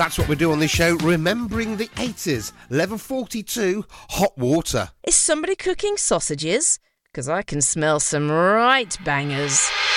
That's what we do on this show, remembering the 80s. Level 42, hot water. Is somebody cooking sausages? Because I can smell some right bangers.